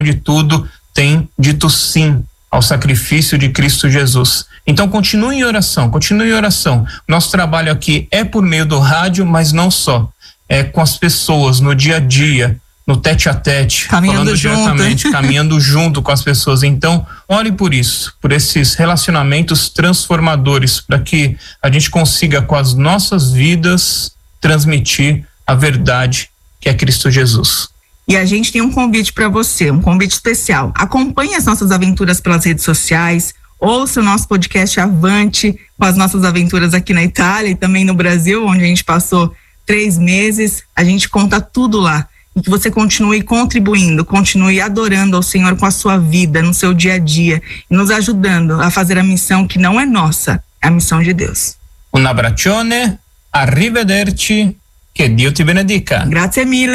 de tudo, tem dito sim ao sacrifício de Cristo Jesus. Então continue em oração, continue em oração. Nosso trabalho aqui é por meio do rádio, mas não só. É com as pessoas, no dia a dia, no tete a tete, falando diretamente, caminhando junto com as pessoas. Então, ore por isso, por esses relacionamentos transformadores, para que a gente consiga, com as nossas vidas, transmitir a verdade que é Cristo Jesus. E a gente tem um convite para você, um convite especial. Acompanhe as nossas aventuras pelas redes sociais, ouça o nosso podcast Avante, com as nossas aventuras aqui na Itália e também no Brasil, onde a gente passou 3 meses. A gente conta tudo lá. E que você continue contribuindo, continue adorando ao Senhor com a sua vida, no seu dia a dia, e nos ajudando a fazer a missão que não é nossa, é a missão de Deus. Un abbraccione, arrivederci, che Dio ti benedica. Grazie mille.